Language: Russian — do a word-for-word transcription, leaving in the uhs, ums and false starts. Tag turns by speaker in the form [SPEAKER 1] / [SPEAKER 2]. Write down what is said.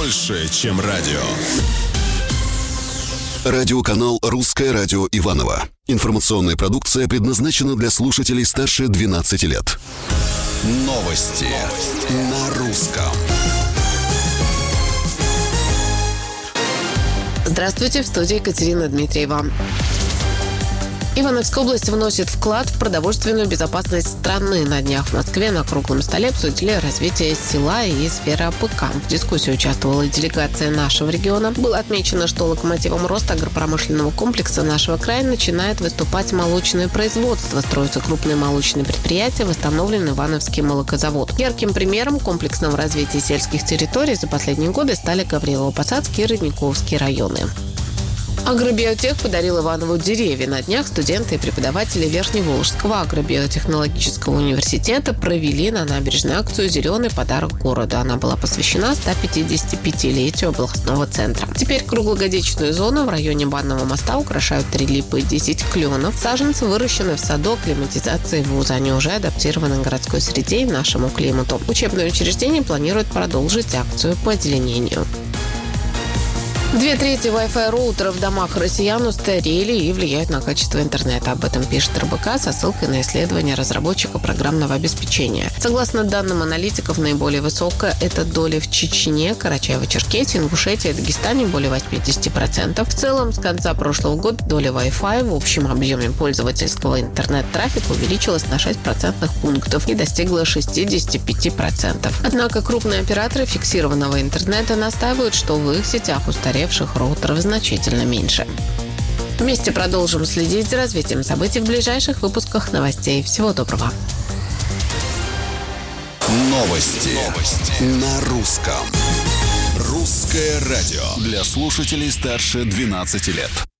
[SPEAKER 1] больше, чем радио.
[SPEAKER 2] Радиоканал «Русское радио Иваново». Информационная продукция предназначена для слушателей старше двенадцати лет.
[SPEAKER 1] Новости на русском.
[SPEAKER 3] Здравствуйте, в студии Екатерина Дмитриева. Ивановская область вносит вклад в продовольственную безопасность страны. На днях в Москве на круглом столе обсудили развитие села и сферы АПК. В дискуссии участвовала и делегация нашего региона. Было отмечено, что локомотивом роста агропромышленного комплекса нашего края начинает выступать молочное производство. Строятся крупные молочные предприятия, восстановлен Ивановский молокозавод. Ярким примером комплексного развития сельских территорий за последние годы стали Гаврилово-Посадский и Родниковский районы. Агробиотех подарил Иванову деревья. На днях студенты и преподаватели Верхневолжского агробиотехнологического университета провели на набережной акцию «Зеленый подарок городу». Она была посвящена сто пятидесятипятилетию областного центра. Теперь круглогодичную зону в районе Банного моста украшают три липы и десять кленов. Саженцы выращены в саду акклиматизации вуза. Они уже адаптированы к городской среде и нашему климату. Учебное учреждение планирует продолжить акцию по озеленению. Две трети Wi-Fi роутеров в домах россиян устарели и влияют на качество интернета. Об этом пишет эр бэ ка со ссылкой на исследование разработчика программного обеспечения. Согласно данным аналитиков, наиболее высокая эта доля в Чечне, Карачаево-Черкесии, Ингушетии и Дагестане более восемьдесят процентов. В целом, с конца прошлого года доля Wi-Fi в общем объеме пользовательского интернет-трафика увеличилась на шесть процентных пунктов и достигла шестьдесят пять процентов. Однако крупные операторы фиксированного интернета настаивают, что в их сетях устарели роутеров значительно меньше. Вместе продолжим следить за развитием событий в ближайших выпусках новостей. Всего доброго.
[SPEAKER 1] Новости, Новости. на русском. Русское радио для слушателей старше двенадцати лет.